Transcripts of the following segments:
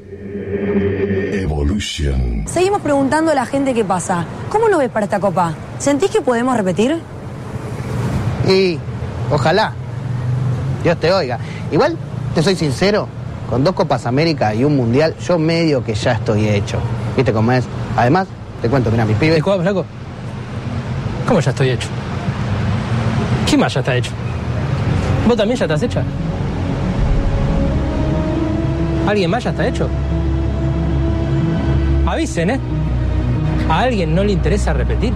Evolution. Seguimos preguntando a la gente qué pasa. ¿Cómo lo ves para esta copa? ¿Sentís que podemos repetir? Y ojalá. Dios te oiga. Igual, te soy sincero, con 2 Copas América y un Mundial, yo medio que ya estoy hecho. ¿Viste cómo es? Además, te cuento, mira, mis pibes... Disculpa, flaco. ¿Cómo ya estoy hecho? ¿Quién más ya está hecho? ¿Vos también ya estás hecha? ¿Alguien más ya está hecho? Avisen, ¿eh? ¿A alguien no le interesa repetir?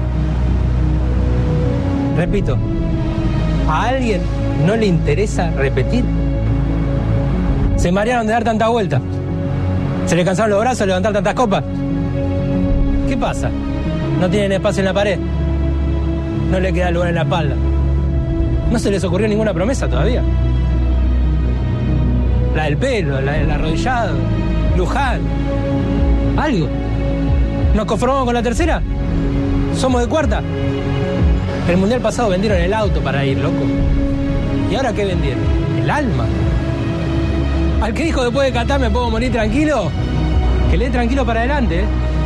Repito, ¿a alguien no le interesa repetir? Se marearon de dar tanta vuelta. Se les cansaron los brazos de levantar tantas copas. ¿Qué pasa? ¿No tienen espacio en la pared? ¿No le queda lugar en la espalda? ¿No se les ocurrió ninguna promesa todavía? La del pelo, la del arrodillado, Luján. ¿Algo? ¿Nos conformamos con la tercera? ¿Somos de cuarta? El mundial pasado vendieron el auto para ir, loco. ¿Y ahora qué vendieron? El alma. Al que dijo después de Qatar me puedo morir tranquilo, que le dé tranquilo para adelante, ¿eh?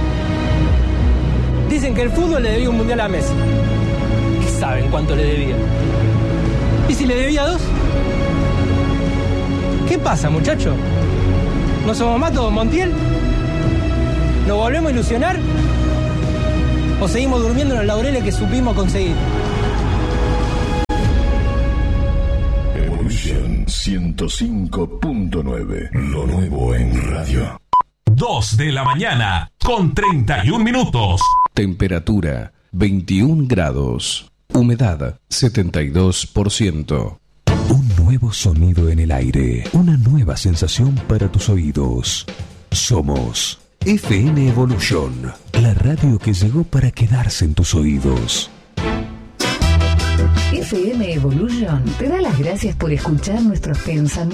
Dicen que el fútbol le debía un mundial a Messi. ¿Qué saben cuánto le debía? ¿Y si le debía 2? ¿Qué pasa, muchacho? ¿No somos más todos Montiel? ¿Nos volvemos a ilusionar? ¿O seguimos durmiendo en los laureles que supimos conseguir? Evolution 105.9. Lo nuevo en radio. 2 de la mañana, con 31 minutos. Temperatura 21 grados. Humedad 72%. Un nuevo sonido en el aire. Una nueva sensación para tus oídos. Somos FM Evolution, la radio que llegó para quedarse en tus oídos. FM Evolution te da las gracias por escuchar nuestros pensamientos.